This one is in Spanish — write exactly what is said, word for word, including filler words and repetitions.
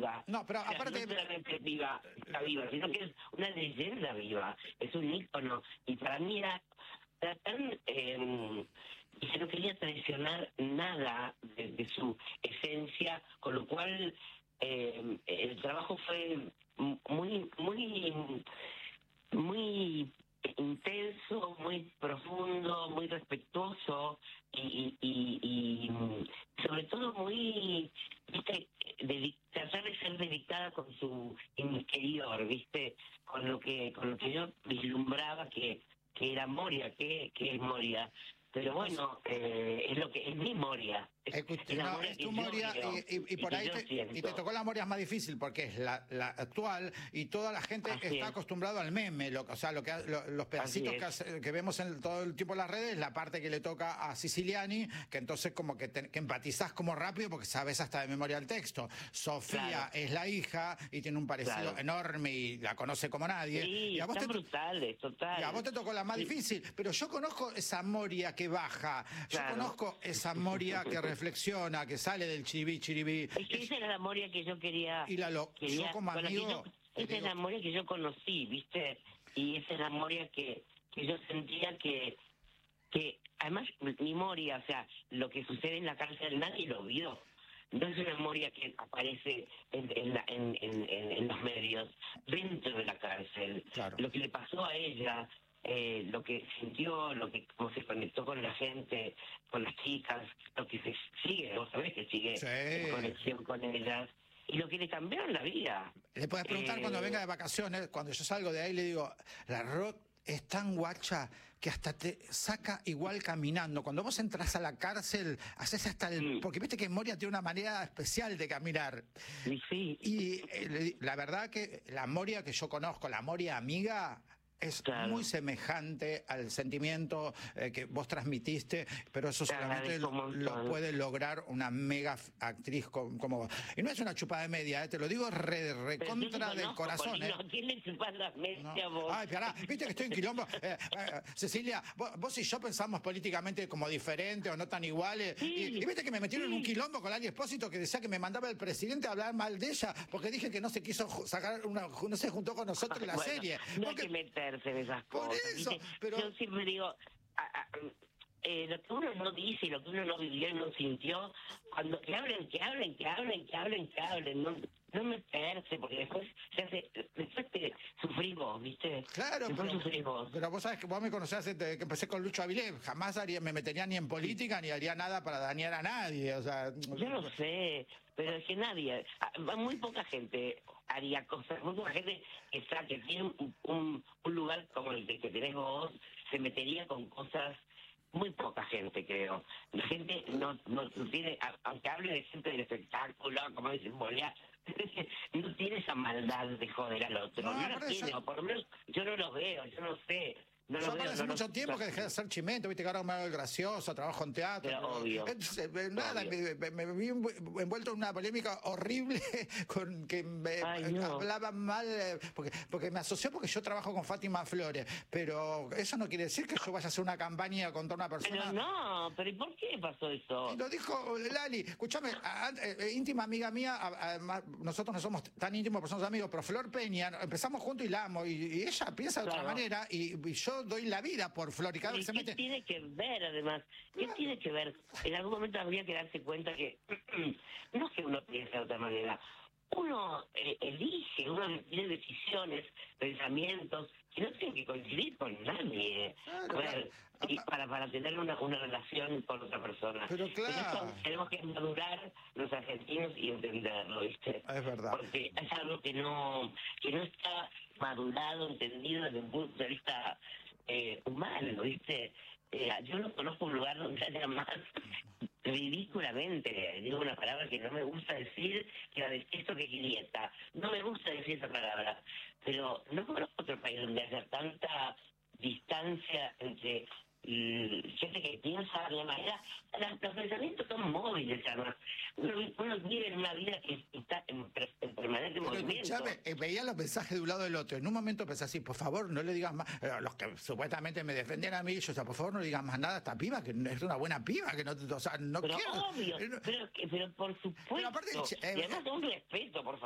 viva. No, pero O sea, aparte... no solamente viva, está viva, sino que es una leyenda viva, es un ícono. Y para mí era, era tan... Eh, y se no quería traicionar nada de, de su esencia, con lo cual eh, el trabajo fue muy, muy, muy intenso, muy profundo, muy respetuoso y, y, y sobre todo muy, viste, de, tratar de ser delicada con su interior, viste, con lo que con lo que yo vislumbraba que, que era Moria, que, que es Moria. Pero bueno, eh, es lo que es mi Moria. Es, Escucha, es la no, Moria es que tu yo Moria veo y, y, y por que ahí yo te, siento. y te tocó la Moria más difícil porque es la, la actual y toda la gente Así está es. acostumbrado al meme, lo, o sea, lo que lo, los pedacitos que, hace, que vemos en todo el tiempo en las redes, la parte que le toca a Siciliani, que entonces como que, te, que empatizás como rápido porque sabes hasta de memoria el texto. Sofía Claro. es la hija y tiene un parecido Claro. enorme y la conoce como nadie. Sí, y a vos están te, brutales, total. y a vos te tocó la más Sí. difícil, pero yo conozco esa Moria que baja, yo Claro. conozco esa Moria que reflexiona, que sale del chiribí, chiribí. Es que esa era la Moria que yo quería... Y la lo, quería, yo como con la que amigo... yo- esa digo, es la Moria que yo conocí, ¿viste? Y esa es la Moria que, que yo sentía que... que además, mi Moria, o sea, lo que sucede en la cárcel nadie lo vio. No es una Moria que aparece en, en, la- en, en, en- en los medios, dentro de la cárcel. Claro. Lo que le pasó a ella... Eh, lo que sintió, lo que cómo se conectó con la gente, con las chicas, lo que se sigue, vos sabés que sigue Sí. en conexión con ellas, y lo que le cambiaron la vida. le puedes preguntar Eh, cuando venga de vacaciones, cuando yo salgo de ahí le digo, la Rock es tan guacha que hasta te saca igual caminando. Cuando vos entras a la cárcel, haces hasta el... Mm. Porque viste que Moria tiene una manera especial de caminar. Y sí, Y eh, la verdad que la Moria que yo conozco, la Moria amiga, es Claro. muy semejante al sentimiento eh, que vos transmitiste, pero eso Te solamente agradezco lo, un lo montón. puede lograr una mega f- actriz como, como vos. Y no es una chupada de media, eh, te lo digo re, pero yo recontra te del conozco, corazón. Eh. Polino, ¿quién le chupa las No. medias a vos? Ay, pará, viste que estoy en quilombo. Eh, eh, Cecilia, vos, vos y yo pensamos políticamente como diferentes o no tan iguales. Sí, y, y viste que me metieron sí. en un quilombo con Lali Espósito que decía que me mandaba el presidente a hablar mal de ella porque dije que no se quiso ju- sacar una, no se juntó con nosotros en la Bueno, serie. no Porque- hay que meterse en esas Por cosas. eso, ¿viste? pero- Yo siempre digo, a- a- eh, lo que uno no dice y lo que uno no vivió y no sintió, cuando que hablen, que hablen, que hablen, que hablen, que hablen, no, no meterse, porque después se hace, después te sufrís vos, ¿viste? Claro, después pero, sufrís vos. pero vos sabés que vos me conocés desde que empecé con Lucho Avilés, jamás haría, me metería ni en política ni haría nada para dañar a nadie, o sea... Yo no sé, pero es que nadie, a- muy poca gente haría cosas, muy poca gente que, está, que tiene un, un, un lugar como el que, que tenés vos, se metería con cosas, muy poca gente creo. La gente no, no, no tiene, a- aunque hable de gente del espectáculo, como dicen, Molia, no tiene esa maldad de joder al otro, No, no, la aparte tiene, yo- o por lo menos yo no lo veo, yo no sé. No Yo lo veo, hace no lo- mucho tiempo que dejé de hacer chimento, viste que ahora me hago el gracioso, trabajo en teatro. Pero obvio, Entonces, eh, nada, obvio. me, me- me vi envu- envuelto en una polémica horrible con que me Ay, no. hablaban mal, eh, porque, porque me asoció porque yo trabajo con Fátima Flores, pero eso no quiere decir que yo vaya a hacer una campaña contra una persona. Pero no, pero ¿y por qué pasó eso? Y lo dijo Lali, escúchame, a- a- eh, íntima amiga mía, a- además, nosotros no somos tan íntimos, pero somos amigos, pero Flor Peña, empezamos juntos y la amo, y, y ella piensa de otra Claro. manera, y, y yo doy la vida por Flor, y cada vez ¿Y que se qué mete... tiene que ver, además? ¿Qué Claro. tiene que ver? En algún momento habría que darse cuenta que no es que uno piense de otra manera. Uno eh, elige, uno tiene decisiones, pensamientos que no tienen que coincidir con nadie. Claro, A ver, claro. y para, para tener una, una relación con otra persona. Pero claro. eso tenemos que madurar los argentinos y entenderlo, ¿viste? Es verdad. Porque es algo que no, que no está madurado, entendido desde un punto de vista eh, humano, ¿viste? Eh, yo no conozco un lugar donde haya más ridículamente, digo una palabra que no me gusta decir, que la detesto, que Julieta. No me gusta decir esa palabra, pero no conozco otro país donde haya tanta distancia entre mm, gente que piensa de una manera. La- los pensamientos son móviles, además. Uno, uno vive en una vida que está en, per- en permanente Pero movimiento. escuchame, eh, veía los mensajes de un lado del otro. En un momento pensé así, por favor, no le digas más. Eh, Los que supuestamente me defendían a mí, yo, o sea, por favor, no le digas más nada a esta piba, que es una buena piba, que no, o sea, no Pero quiero. obvio, Eh, no- pero, pero por supuesto. Pero aparte, eh, y además un respeto, por favor.